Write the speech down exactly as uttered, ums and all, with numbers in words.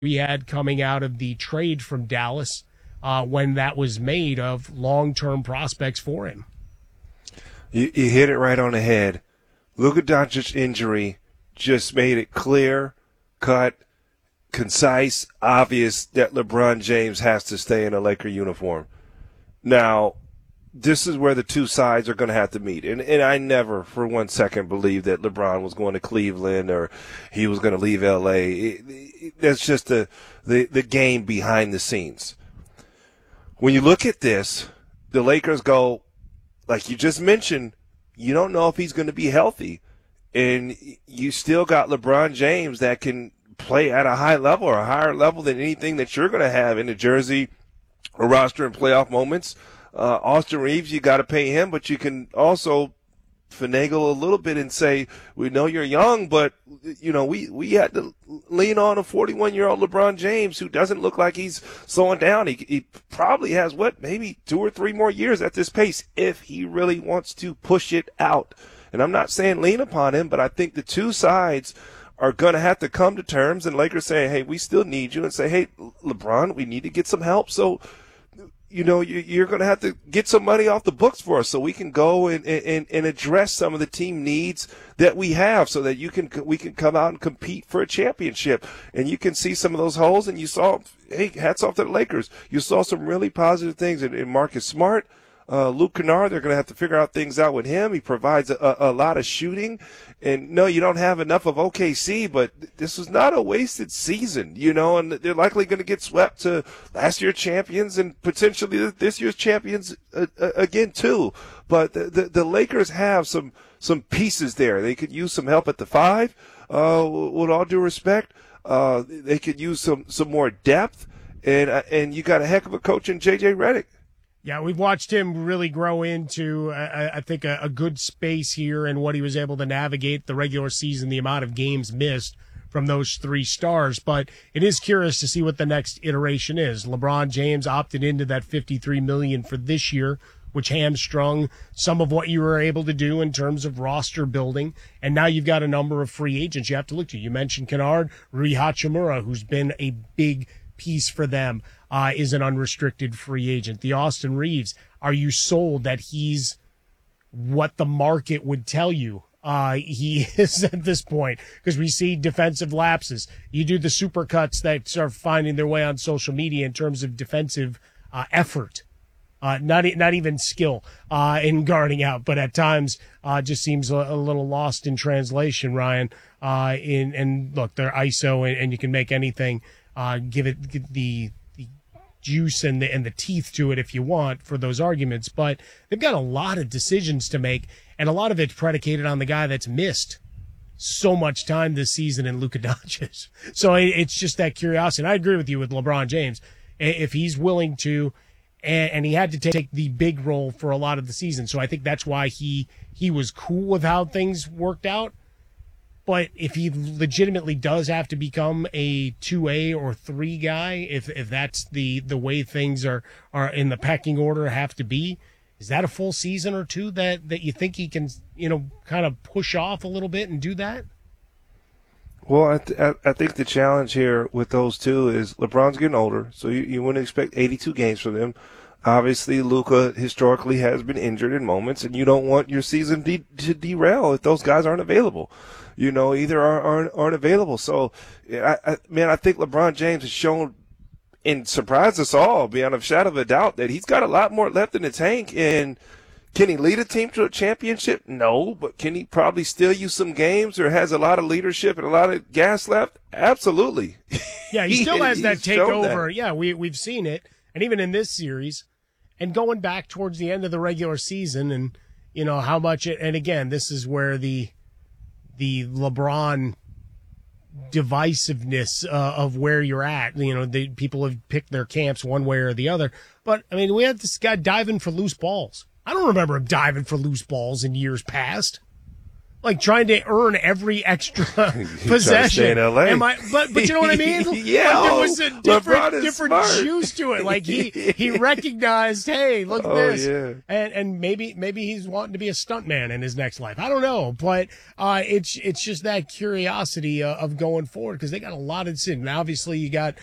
we had coming out of the trade from Dallas uh, when that was made of long-term prospects for him. You, you hit it right on the head. Luka Doncic's injury just made it clear, cut, concise, obvious that LeBron James has to stay in a Laker uniform. Now, this is where the two sides are going to have to meet. And, and I never for one second believed that LeBron was going to Cleveland or he was going to leave L A. It, it, that's just the, the, the game behind the scenes. When you look at this, the Lakers go, like you just mentioned, you don't know if he's going to be healthy. And you still got LeBron James that can play at a high level or a higher level than anything that you're going to have in the jersey or roster in playoff moments. Uh, Austin Reeves, you got to pay him, but you can also finagle a little bit and say, we know you're young, but, you know, we, we had to lean on a forty-one-year-old LeBron James who doesn't look like he's slowing down. He, he probably has, what, maybe two or three more years at this pace if he really wants to push it out. And I'm not saying lean upon him, but I think the two sides are going to have to come to terms, and Lakers say, hey, we still need you, and say, hey, LeBron, we need to get some help. So, you know, you're going to have to get some money off the books for us so we can go and, and, and address some of the team needs that we have so that you can we can come out and compete for a championship. And you can see some of those holes, and you saw, hey, hats off to the Lakers. You saw some really positive things in, in Marcus Smart. Uh, Luke Kennard, they're going to have to figure out things out with him. He provides a, a lot of shooting. And, no, you don't have enough of O K C, but this was not a wasted season, you know, and they're likely going to get swept to last year's champions and potentially this year's champions uh, uh, again, too. But the, the, the Lakers have some, some pieces there. They could use some help at the five, uh, with all due respect. Uh, they could use some, some more depth. And, uh, and you got a heck of a coach in J J Redick. Yeah, we've watched him really grow into, uh, I think, a, a good space here and what he was able to navigate the regular season, the amount of games missed from those three stars. But it is curious to see what the next iteration is. LeBron James opted into that fifty-three million dollars for this year, which hamstrung some of what you were able to do in terms of roster building. And now you've got a number of free agents you have to look to. You mentioned Kennard, Rui Hachimura, who's been a big piece for them, uh, is an unrestricted free agent. The Austin Reeves, are you sold that he's what the market would tell you uh, he is at this point? Because we see defensive lapses. You do the supercuts that start finding their way on social media in terms of defensive uh, effort. Uh, not not even skill uh, in guarding out, but at times uh, just seems a, a little lost in translation, Ryan. Uh, in and look, they're I S O, and, and you can make anything. Uh, give it give the the juice and the and the teeth to it if you want for those arguments, but they've got a lot of decisions to make, and a lot of it's predicated on the guy that's missed so much time this season in Luka Doncic. So it, it's just that curiosity. And I agree with you with LeBron James. If he's willing to, and, and he had to take the big role for a lot of the season, so I think that's why he he was cool with how things worked out. But if he legitimately does have to become a two A or three guy, if if that's the, the way things are, are in the pecking order have to be, is that a full season or two that, that you think he can, you know, kind of push off a little bit and do that? Well, I, th- I think the challenge here with those two is LeBron's getting older, so you, you wouldn't expect eighty-two games from them. Obviously, Luka historically has been injured in moments, and you don't want your season de- to derail if those guys aren't available. You know, either are, aren't, aren't available. So, I, I, man, I think LeBron James has shown and surprised us all beyond a shadow of a doubt that he's got a lot more left in the tank. And can he lead a team to a championship? No, but can he probably steal you some games or has a lot of leadership and a lot of gas left? Absolutely. Yeah, he still has that takeover. That. Yeah, we, we've seen it. And even in this series, and going back towards the end of the regular season and, you know, how much it, and again, this is where the, the LeBron divisiveness uh, of where you're at. You know, the people have picked their camps one way or the other. But, I mean, we had this guy diving for loose balls. I don't remember him diving for loose balls in years past. like trying to earn every extra possession. stay in L A. Am I, but but you know what I mean? Yeah, like there was a LeBron different is different smart. juice to it. Like he he recognized, hey, look at Oh, this, yeah. and and maybe maybe he's wanting to be a stuntman in his next life. I don't know, but uh, it's it's just that curiosity uh, of going forward because they got a lot of decisions. Now, obviously, you got